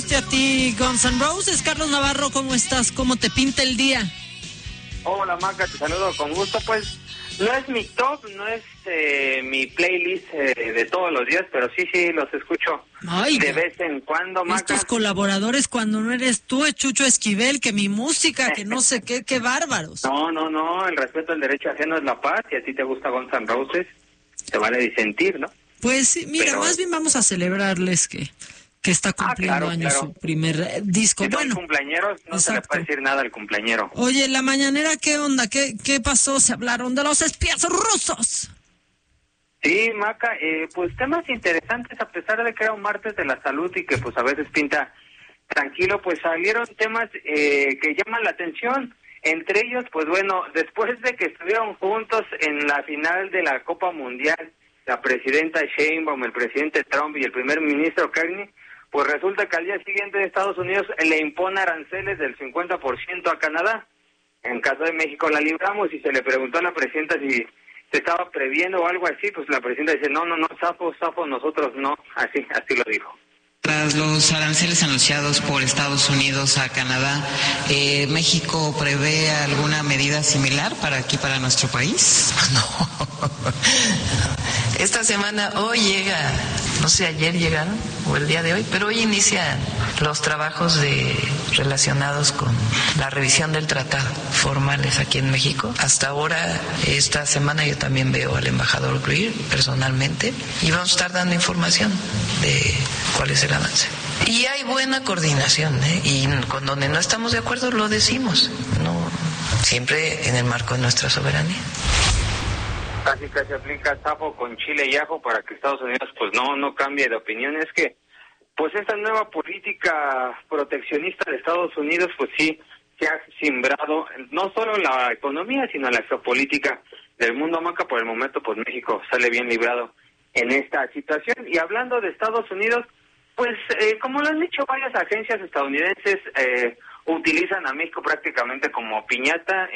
escuchaste a ti Guns N' Roses. Carlos Navarro, ¿cómo estás? ¿Cómo te pinta el día? Hola Maca, te saludo con gusto. Pues no es mi top, no es mi playlist de todos los días, pero sí los escucho. Ay, de vez en cuando, Maca. Estos colaboradores cuando no eres tú, es Chucho Esquivel, que mi música, que no sé qué bárbaros. No, el respeto al derecho ajeno es la paz, y a ti te gusta Guns N' Roses, te vale disentir, ¿no? Pues sí, mira, pero más bien vamos a celebrarles que está cumpliendo años su primer disco. Si bueno, cumpleañeros, no exacto. Se le puede decir nada al cumpleañero. Oye, la mañanera, ¿qué onda? ¿Qué pasó? ¿Se hablaron de los espías rusos? Sí, Maca, pues temas interesantes, a pesar de que era un martes de la salud y que pues a veces pinta tranquilo, pues salieron temas que llaman la atención. Entre ellos, pues bueno, después de que estuvieron juntos en la final de la Copa Mundial, la presidenta Sheinbaum, el presidente Trump y el primer ministro Carney, pues resulta que al día siguiente Estados Unidos le impone aranceles del 50% a Canadá. En caso de México la libramos, y se le preguntó a la presidenta si se estaba previendo o algo así, pues la presidenta dice, no, zafo, nosotros no, así lo dijo. Tras los aranceles anunciados por Estados Unidos a Canadá, ¿México prevé alguna medida similar para nuestro país? No. Esta semana, hoy llega, no sé, ayer llegaron, o el día de hoy, pero hoy inician los trabajos relacionados con la revisión del tratado, formales aquí en México. Hasta ahora, esta semana yo también veo al embajador Greer personalmente, y vamos a estar dando información de cuál es el avance. Y hay buena coordinación, y con donde no estamos de acuerdo lo decimos, no siempre en el marco de nuestra soberanía. Casi aplica zafo con chile y ajo para que Estados Unidos pues no cambie de opinión. Es que pues esta nueva política proteccionista de Estados Unidos pues sí se ha simbrado no solo la economía sino la geopolítica del mundo, Maca. Por el momento pues México sale bien librado en esta situación. Y hablando de Estados Unidos, pues como lo han dicho varias agencias estadounidenses, utilizan a México prácticamente como piñata.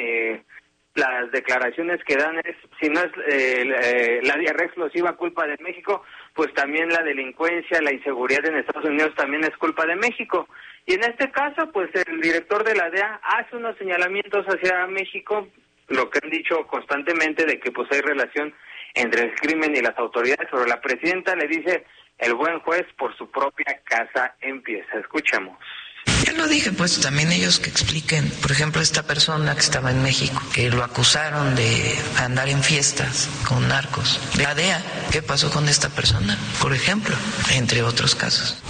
Las declaraciones que dan es, si no es la diarrea explosiva culpa de México, pues también la delincuencia, la inseguridad en Estados Unidos también es culpa de México. Y en este caso, pues el director de la DEA hace unos señalamientos hacia México, lo que han dicho constantemente de que pues hay relación entre el crimen y las autoridades, pero la presidenta le dice, el buen juez por su propia casa empieza. Escuchamos. Ya lo dije, pues también ellos que expliquen, por ejemplo, esta persona que estaba en México, que lo acusaron de andar en fiestas con narcos. La DEA, ¿qué pasó con esta persona? Por ejemplo, entre otros casos.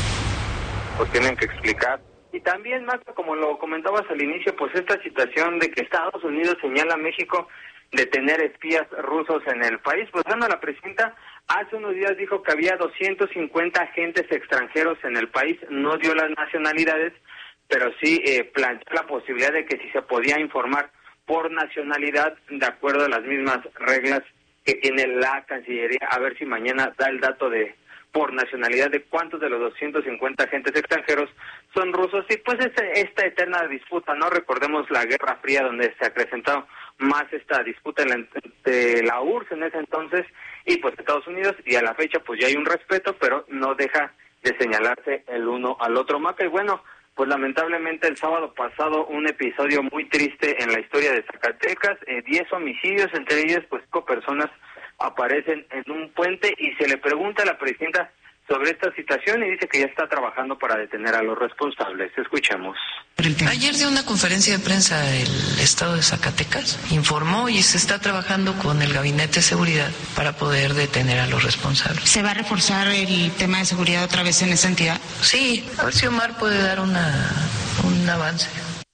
Pues tienen que explicar. Y también, Marta, como lo comentabas al inicio, pues esta situación de que Estados Unidos señala a México de tener espías rusos en el país, pues bueno, la presidenta hace unos días dijo que había 250 agentes extranjeros en el país, no dio las nacionalidades, pero sí planteó la posibilidad de que si se podía informar por nacionalidad, de acuerdo a las mismas reglas que tiene la Cancillería, a ver si mañana da el dato de por nacionalidad de cuántos de los 250 agentes extranjeros son rusos. Y pues esta eterna disputa, ¿no? Recordemos la Guerra Fría, donde se acrecentó más esta disputa entre la URSS en ese entonces y pues Estados Unidos, y a la fecha pues ya hay un respeto, pero no deja de señalarse el uno al otro, Maca. Y bueno, pues lamentablemente el sábado pasado un episodio muy triste en la historia de Zacatecas, 10 homicidios, entre ellos pues 5 personas aparecen en un puente, y se le pregunta a la presidenta sobre esta situación y dice que ya está trabajando para detener a los responsables. Escuchemos. Ayer dio una conferencia de prensa el estado de Zacatecas, informó y se está trabajando con el Gabinete de Seguridad para poder detener a los responsables. ¿Se va a reforzar el tema de seguridad otra vez en esa entidad? Sí, a ver si Omar puede dar un avance.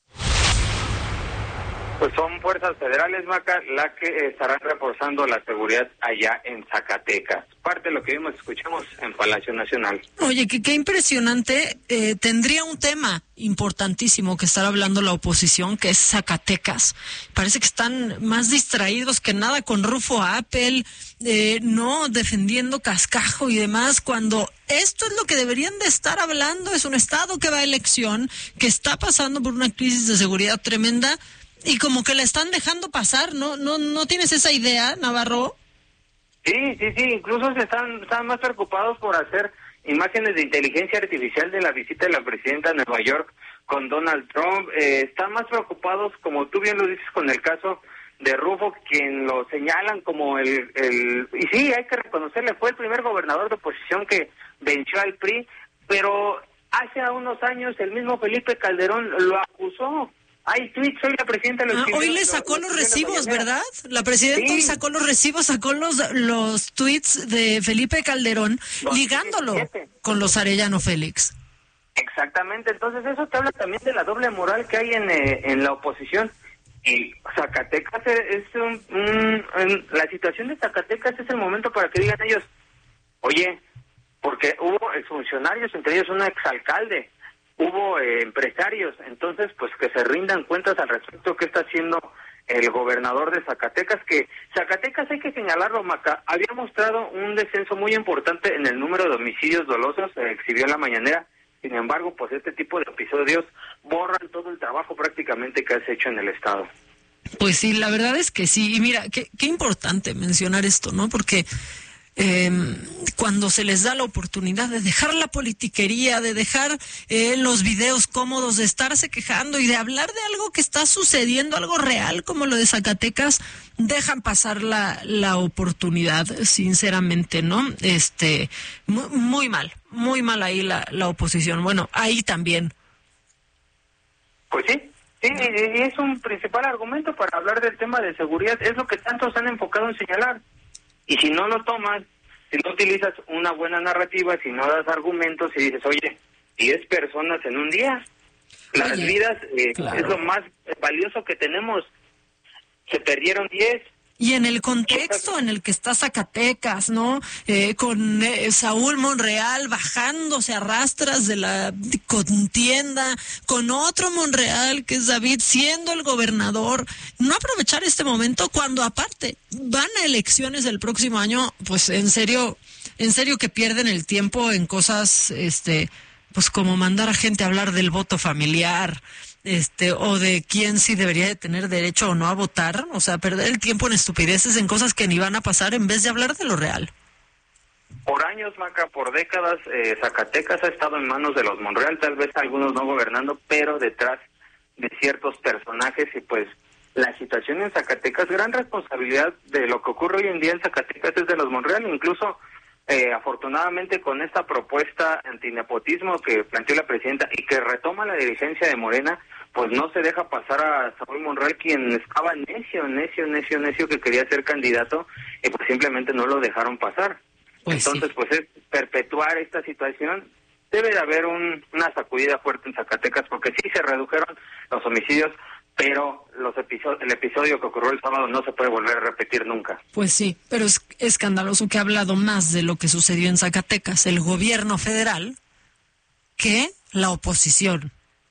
Pues son fuerzas federales, Maca, las que estarán reforzando la seguridad allá en Zacatecas. Parte de lo que vimos, escuchamos en Palacio Nacional. Oye, qué impresionante. Tendría un tema importantísimo que estar hablando la oposición, que es Zacatecas. Parece que están más distraídos que nada con Rufo Apple, no defendiendo Cascajo y demás, cuando esto es lo que deberían de estar hablando. Es un estado que va a elección, que está pasando por una crisis de seguridad tremenda, y como que la están dejando pasar. ¿No tienes esa idea, Navarro? Sí, incluso están más preocupados por hacer imágenes de inteligencia artificial de la visita de la presidenta a Nueva York con Donald Trump. Están más preocupados, como tú bien lo dices, con el caso de Rufo, quien lo señalan como y sí, hay que reconocerle, fue el primer gobernador de oposición que venció al PRI, pero hace unos años el mismo Felipe Calderón lo acusó. Hay tweets, hoy la presidenta hoy le sacó los recibos, ¿verdad? La presidenta hoy sacó los recibos, sacó los tweets de Felipe Calderón, ligándolo con los Arellano Félix. Exactamente, entonces eso te habla también de la doble moral que hay en la oposición. Y Zacatecas es la situación de Zacatecas es el momento para que digan ellos, oye, porque hubo exfuncionarios, entre ellos un exalcalde, hubo empresarios, entonces pues que se rindan cuentas al respecto que está haciendo el gobernador de Zacatecas, que Zacatecas, hay que señalarlo, Maca, había mostrado un descenso muy importante en el número de homicidios dolosos, se exhibió en la mañanera. Sin embargo, pues este tipo de episodios borran todo el trabajo prácticamente que has hecho en el estado. Pues sí, la verdad es que sí. Y mira, qué importante mencionar esto, ¿no? Porque cuando se les da la oportunidad de dejar la politiquería, de dejar los videos cómodos, de estarse quejando y de hablar de algo que está sucediendo, algo real como lo de Zacatecas, dejan pasar la oportunidad, sinceramente, ¿no? Muy mal ahí la oposición. Bueno, ahí también. Pues sí, y es un principal argumento para hablar del tema de seguridad, es lo que tantos han enfocado en señalar. Y si no lo tomas, si no utilizas una buena narrativa, si no das argumentos y dices, oye, 10 personas en un día, las vidas claro, es lo más valioso que tenemos, se perdieron 10. Y en el contexto en el que está Zacatecas, ¿no? Con Saúl Monreal bajándose a rastras de la contienda, con otro Monreal que es David siendo el gobernador, no aprovechar este momento cuando aparte van a elecciones el próximo año, pues en serio que pierden el tiempo en cosas, pues como mandar a gente a hablar del voto familiar, o de quién sí debería de tener derecho o no a votar, o sea, perder el tiempo en estupideces, en cosas que ni van a pasar, en vez de hablar de lo real. Por años, Maca, por décadas, Zacatecas ha estado en manos de los Monreal, tal vez algunos no gobernando, pero detrás de ciertos personajes, y pues la situación en Zacatecas, gran responsabilidad de lo que ocurre hoy en día en Zacatecas es de los Monreal, incluso afortunadamente con esta propuesta antinepotismo que planteó la presidenta y que retoma la dirigencia de Morena, pues no se deja pasar a Saúl Monreal, quien estaba necio que quería ser candidato, y pues simplemente no lo dejaron pasar. Pues entonces, sí, pues es perpetuar esta situación. Debe de haber una sacudida fuerte en Zacatecas, porque sí se redujeron los homicidios, pero el episodio que ocurrió el sábado no se puede volver a repetir nunca. Pues sí, pero es escandaloso que ha hablado más de lo que sucedió en Zacatecas el gobierno federal que la oposición.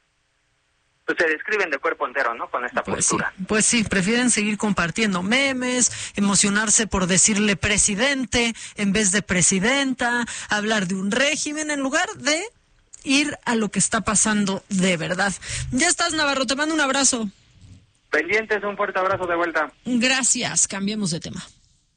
Pues se describen de cuerpo entero, ¿no? Con esta postura. Sí, pues sí, prefieren seguir compartiendo memes, emocionarse por decirle presidente en vez de presidenta, hablar de un régimen en lugar de ir a lo que está pasando de verdad. Ya estás, Navarro, te mando un abrazo. Pendientes, un fuerte abrazo de vuelta. Gracias, cambiemos de tema.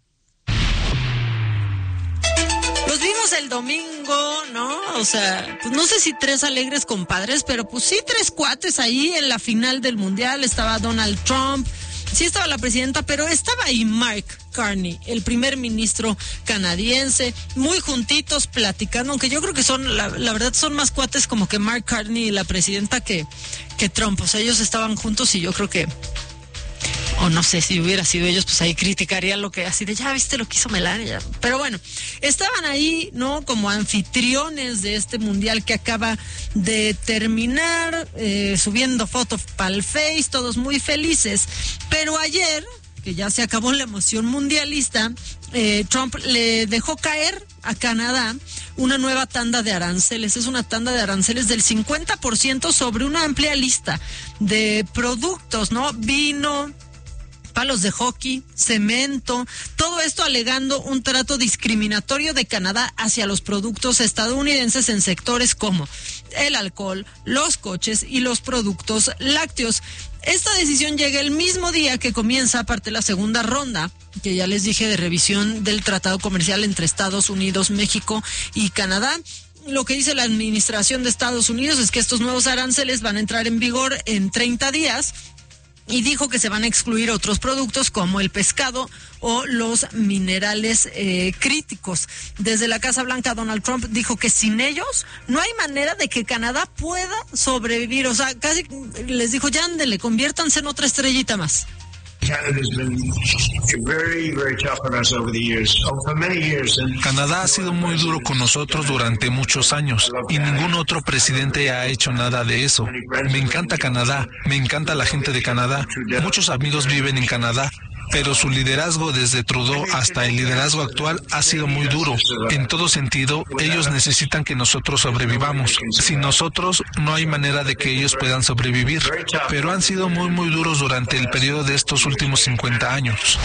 Los vimos el domingo, ¿no? O sea, pues no sé si 3 alegres compadres, pero pues sí 3 cuates ahí en la final del Mundial. Estaba Donald Trump, sí estaba la presidenta, pero estaba ahí Mark Carney, el primer ministro canadiense, muy juntitos platicando, aunque yo creo que son, la verdad son más cuates como que Mark Carney y la presidenta que Trump. O sea, ellos estaban juntos y yo creo que, o no sé, si hubiera sido ellos, pues ahí criticarían lo que, así de, ya viste lo que hizo Melania. Pero bueno, estaban ahí, ¿no? Como anfitriones de este mundial que acaba de terminar, subiendo fotos para el Face, todos muy felices. Pero ayer, que ya se acabó la emoción mundialista, Trump le dejó caer a Canadá una nueva tanda de aranceles. Es una tanda de aranceles del 50% sobre una amplia lista de productos, ¿no? Vino, palos de hockey, cemento, todo esto alegando un trato discriminatorio de Canadá hacia los productos estadounidenses en sectores como el alcohol, los coches y los productos lácteos. Esta decisión llega el mismo día que comienza aparte la segunda ronda, que ya les dije, de revisión del tratado comercial entre Estados Unidos, México y Canadá. lo que dice la administración de Estados Unidos es que estos nuevos aranceles van a entrar en vigor en 30 días. Y dijo que se van a excluir otros productos como el pescado o los minerales críticos. Desde la Casa Blanca, Donald Trump dijo que sin ellos no hay manera de que Canadá pueda sobrevivir. O sea, casi les dijo, ya ándele, conviértanse en otra estrellita más. Canadá ha sido muy duro con nosotros durante muchos años y ningún otro presidente ha hecho nada de eso. Me encanta Canadá, me encanta la gente de Canadá. Muchos amigos viven en Canadá, pero su liderazgo desde Trudeau hasta el liderazgo actual ha sido muy duro. En todo sentido, ellos necesitan que nosotros sobrevivamos. Sin nosotros, no hay manera de que ellos puedan sobrevivir. Pero han sido muy, muy duros durante el periodo de estos últimos 50 años.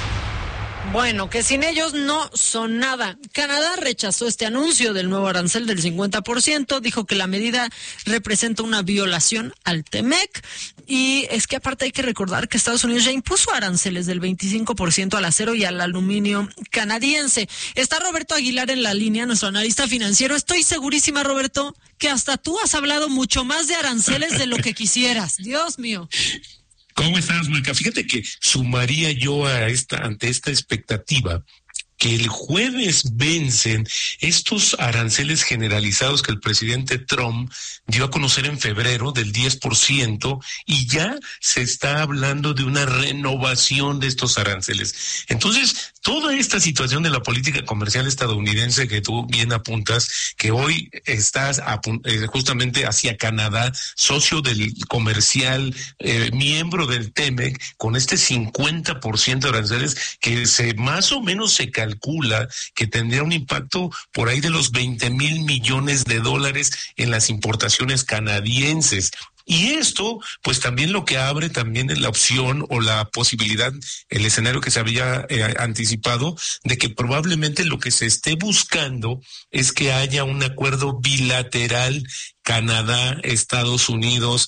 Bueno, que sin ellos no son nada. Canadá rechazó este anuncio del nuevo arancel del 50%, dijo que la medida representa una violación al TEMEC, y es que aparte hay que recordar que Estados Unidos ya impuso aranceles del 25% al acero y al aluminio canadiense. Está Roberto Aguilar en la línea, nuestro analista financiero. Estoy segurísima, Roberto, que hasta tú has hablado mucho más de aranceles de lo que quisieras. Dios mío. ¿Cómo estás, Maca? Fíjate que sumaría yo ante esta expectativa que el jueves vencen estos aranceles generalizados que el presidente Trump dio a conocer en febrero del 10%, y ya se está hablando de una renovación de estos aranceles. Entonces, toda esta situación de la política comercial estadounidense que tú bien apuntas, que hoy estás justamente hacia Canadá, socio del comercial, miembro del TEMEC, con este 50% de aranceles que más o menos se calcula que tendría un impacto por ahí de los 20,000 millones de dólares en las importaciones canadienses. Y esto, pues también lo que abre también es la opción o la posibilidad, el escenario que se había anticipado, de que probablemente lo que se esté buscando es que haya un acuerdo bilateral Canadá, Estados Unidos,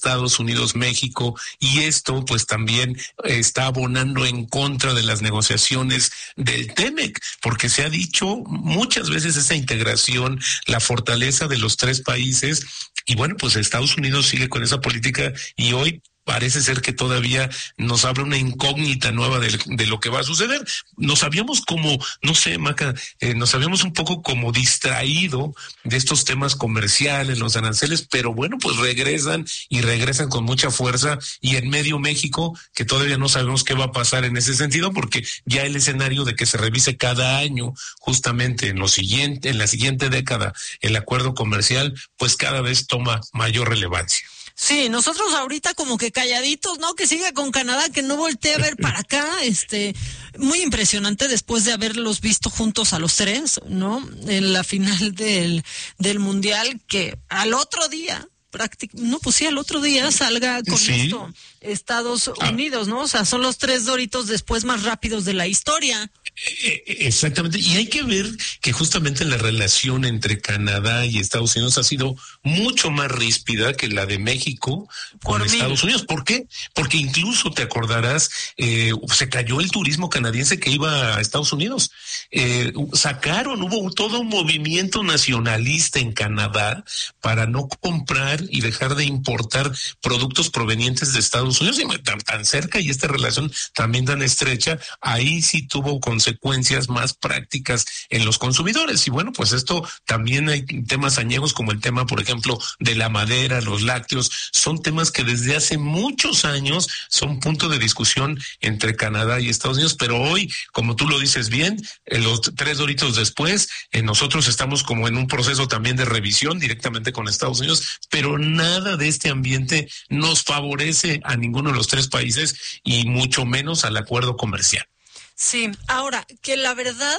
México, y esto pues también está abonando en contra de las negociaciones del TEMEC, porque se ha dicho muchas veces esa integración, la fortaleza de los tres países, y bueno, pues Estados Unidos sigue con esa política, y hoy parece ser que todavía nos abre una incógnita nueva de lo que va a suceder. Nos habíamos como, no sé, Maca, nos habíamos un poco como distraído de estos temas comerciales, los aranceles, pero bueno, pues regresan con mucha fuerza, y en medio México, que todavía no sabemos qué va a pasar en ese sentido, porque ya el escenario de que se revise cada año, justamente en la siguiente década, el acuerdo comercial, pues cada vez toma mayor relevancia. Sí, nosotros ahorita como que calladitos, ¿no? Que siga con Canadá, que no voltee a ver para acá. Muy impresionante después de haberlos visto juntos a los tres, ¿no? En la final del Mundial, que al otro día, al otro día salga con esto Estados Unidos, ¿no? O sea, son los 3 Doritos después más rápidos de la historia. Exactamente, y hay que ver que justamente la relación entre Canadá y Estados Unidos ha sido mucho más ríspida que la de México con Estados Unidos. ¿Por qué? Porque incluso te acordarás, se cayó el turismo canadiense que iba a Estados Unidos. Hubo todo un movimiento nacionalista en Canadá para no comprar y dejar de importar productos provenientes de Estados Unidos, y tan cerca, y esta relación también tan estrecha, ahí sí tuvo consecuencias más prácticas en los consumidores. Y bueno, pues esto también hay temas añejos como el tema, por ejemplo, de la madera, los lácteos, son temas que desde hace muchos años son punto de discusión entre Canadá y Estados Unidos, pero hoy, como tú lo dices bien, los 3 Doritos después, nosotros estamos como en un proceso también de revisión directamente con Estados Unidos, pero nada de este ambiente nos favorece a ninguno de los 3 países, y mucho menos al acuerdo comercial. Sí, ahora, que la verdad,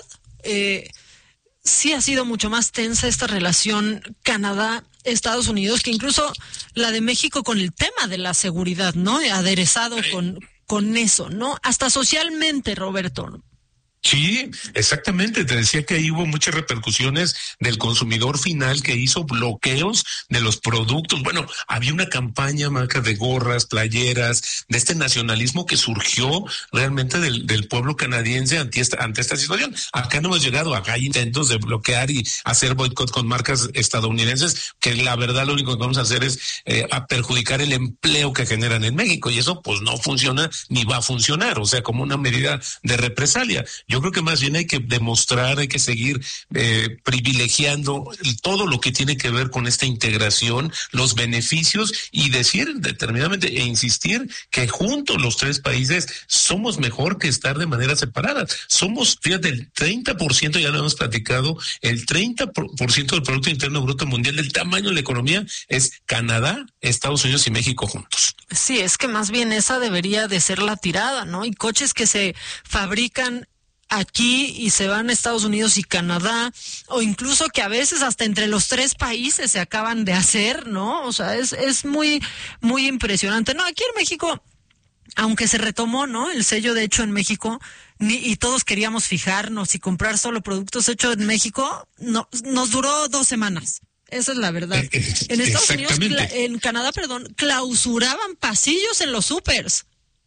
sí ha sido mucho más tensa esta relación Canadá-Estados Unidos, que incluso la de México con el tema de la seguridad, ¿no? Aderezado con eso, ¿no? Hasta socialmente, Roberto. Sí, exactamente. Te decía que ahí hubo muchas repercusiones del consumidor final que hizo bloqueos de los productos. Bueno, había una campaña, Maca, de gorras, playeras, de este nacionalismo que surgió realmente del pueblo canadiense ante esta situación. Acá no hemos llegado, acá hay intentos de bloquear y hacer boicot con marcas estadounidenses, que la verdad lo único que vamos a hacer es a perjudicar el empleo que generan en México, y eso pues no funciona ni va a funcionar, o sea, como una medida de represalia. Yo creo que más bien hay que demostrar, hay que seguir privilegiando todo lo que tiene que ver con esta integración, los beneficios, y decir determinadamente e insistir que juntos los tres países somos mejor que estar de manera separada. Somos, fíjate, el 30%, ya lo hemos platicado, el 30% del Producto Interno Bruto Mundial, del tamaño de la economía, es Canadá, Estados Unidos y México juntos. Sí, es que más bien esa debería de ser la tirada, ¿no? Y coches que se fabrican aquí y se van a Estados Unidos y Canadá, o incluso que a veces hasta entre los tres países se acaban de hacer, ¿no? O sea, es muy, muy impresionante. No, aquí en México, aunque se retomó, ¿no?, el sello de hecho en México, y todos queríamos fijarnos y comprar solo productos hechos en México, no, nos duró 2 semanas. Esa es la verdad. En Estados Unidos, en Canadá, clausuraban pasillos en los súpers.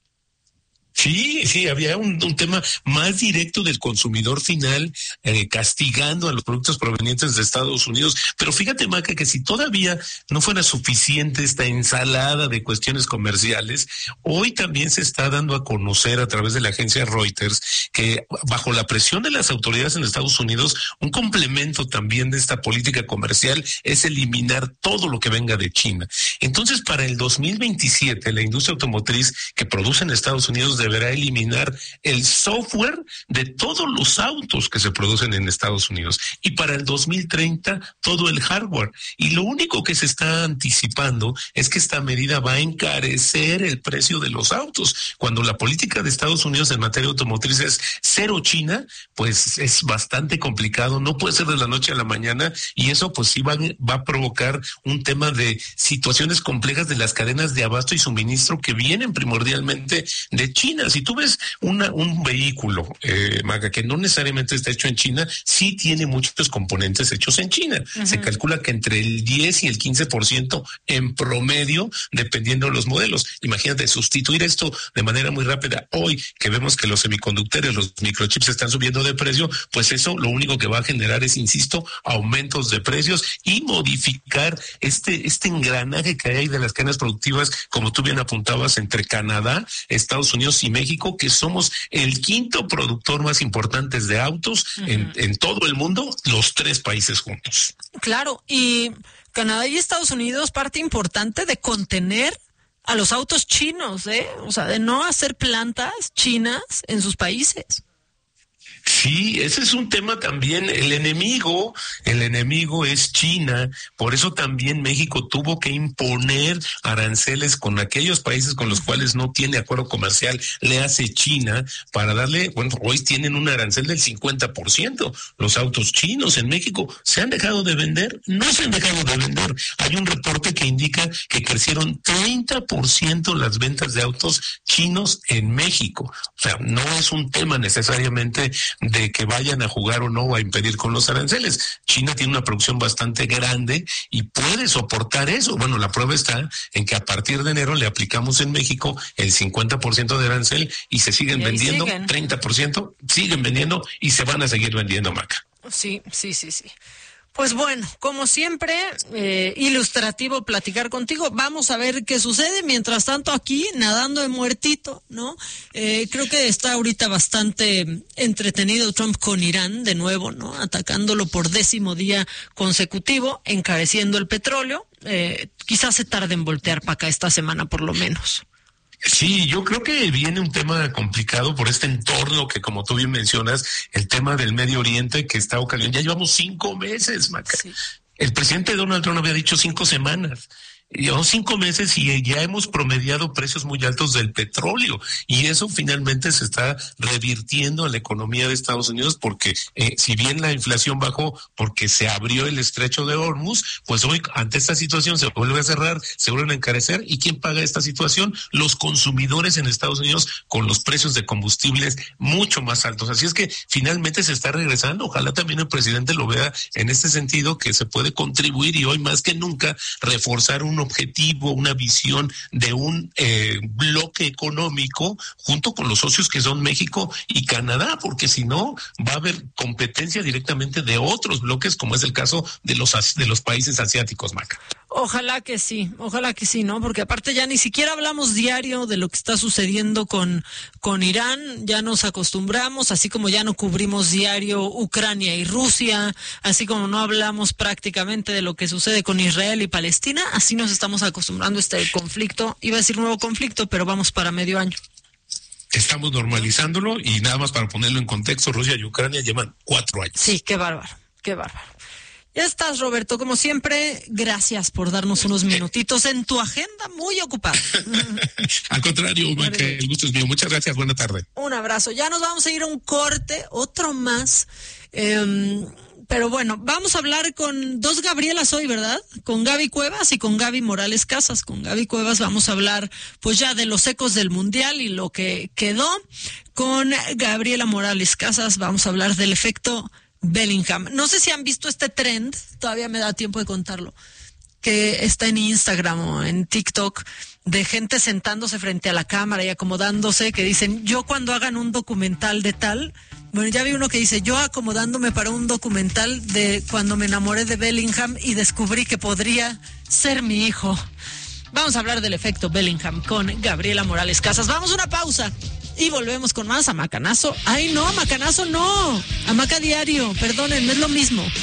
Sí, había un tema más directo del consumidor final, castigando a los productos provenientes de Estados Unidos. Pero fíjate, Maca, que si todavía no fuera suficiente esta ensalada de cuestiones comerciales, hoy también se está dando a conocer a través de la agencia Reuters que bajo la presión de las autoridades en Estados Unidos, un complemento también de esta política comercial es eliminar todo lo que venga de China. Entonces, para el 2027, la industria automotriz que produce en Estados Unidos deberá eliminar el software de todos los autos que se producen en Estados Unidos, y para el 2030 todo el hardware. Y lo único que se está anticipando es que esta medida va a encarecer el precio de los autos. Cuando la política de Estados Unidos en materia automotriz es cero China, pues es bastante complicado, no puede ser de la noche a la mañana, y eso pues sí va a provocar un tema de situaciones complejas de las cadenas de abasto y suministro que vienen primordialmente de China. Si tú ves un vehículo, Maga, que no necesariamente está hecho en China, sí tiene muchos componentes hechos en China. Uh-huh. Se calcula que entre el 10 y el 15% en promedio, dependiendo de los modelos. Imagínate, sustituir esto de manera muy rápida. Hoy que vemos que los semiconductores, los microchips están subiendo de precio, pues eso lo único que va a generar es, insisto, aumentos de precios y modificar este engranaje que hay de las cadenas productivas, como tú bien apuntabas, entre Canadá, Estados Unidos y México, que somos el 5º productor más importante de autos en todo el mundo, los 3 países juntos. Claro, y Canadá y Estados Unidos, parte importante de contener a los autos chinos, o sea, de no hacer plantas chinas en sus países. Sí, ese es un tema también. El enemigo es China. Por eso también México tuvo que imponer aranceles con aquellos países con los cuales no tiene acuerdo comercial, le hace China, para darle, bueno, hoy tienen un arancel del 50%. Los autos chinos en México ¿se han dejado de vender? No se han dejado de vender. Hay un reporte que indica que crecieron 30% las ventas de autos chinos en México. O sea, no es un tema necesariamente de que vayan a jugar o no a impedir con los aranceles. China tiene una producción bastante grande y puede soportar eso. Bueno, la prueba está en que a partir de enero le aplicamos en México el 50% de arancel y se siguen vendiendo, 30% siguen vendiendo y se van a seguir vendiendo, Maca. Sí. Pues bueno, como siempre, ilustrativo platicar contigo. Vamos a ver qué sucede. Mientras tanto, aquí, nadando de muertito, ¿no? Creo que está ahorita bastante entretenido Trump con Irán, de nuevo, ¿no? Atacándolo por 10º día consecutivo, encareciendo el petróleo. Quizás se tarde en voltear para acá esta semana, por lo menos. Sí, yo creo que viene un tema complicado por este entorno que, como tú bien mencionas, el tema del Medio Oriente que está ocasionando. Ya llevamos 5 meses, Maca. Sí. El presidente Donald Trump había dicho 5 semanas. Llevamos 5 meses y ya hemos promediado precios muy altos del petróleo, y eso finalmente se está revirtiendo en la economía de Estados Unidos, porque si bien la inflación bajó porque se abrió el estrecho de Hormuz, pues hoy ante esta situación se vuelve a cerrar, se vuelven a encarecer. ¿Y quién paga esta situación? Los consumidores en Estados Unidos, con los precios de combustibles mucho más altos. Así es que finalmente se está regresando. Ojalá también el presidente lo vea en este sentido, que se puede contribuir y hoy más que nunca reforzar un objetivo, una visión de un bloque económico junto con los socios que son México y Canadá, porque si no va a haber competencia directamente de otros bloques, como es el caso de los países asiáticos, Maca. Ojalá que sí, ¿no? Porque aparte ya ni siquiera hablamos diario de lo que está sucediendo con Irán, ya nos acostumbramos, así como ya no cubrimos diario Ucrania y Rusia, así como no hablamos prácticamente de lo que sucede con Israel y Palestina, así nos estamos acostumbrando a este conflicto, iba a decir nuevo conflicto, pero vamos para medio año. Estamos normalizándolo, y nada más para ponerlo en contexto, Rusia y Ucrania llevan 4 años. Sí, qué bárbaro. Ya estás, Roberto, como siempre, gracias por darnos unos minutitos en tu agenda muy ocupada. Al contrario, Maca, el gusto es mío. Muchas gracias, buena tarde. Un abrazo. Ya nos vamos a ir a un corte, otro más. Pero bueno, vamos a hablar con 2 Gabrielas hoy, ¿verdad? Con Gaby Cuevas y con Gaby Morales Casas. Con Gaby Cuevas vamos a hablar pues ya de los ecos del Mundial y lo que quedó. Con Gabriela Morales Casas vamos a hablar del efecto Bellingham. No sé si han visto este trend, todavía me da tiempo de contarlo, que está en Instagram o en TikTok, de gente sentándose frente a la cámara y acomodándose, que dicen, yo cuando hagan un documental de tal, bueno, ya vi uno que dice, yo acomodándome para un documental de cuando me enamoré de Bellingham y descubrí que podría ser mi hijo. Vamos a hablar del efecto Bellingham con Gabriela Morales Casas. Vamos a una pausa y volvemos con más a Macanazo. ¡Ay, no, Macanazo no! Amaca Diario, perdonen, no es lo mismo.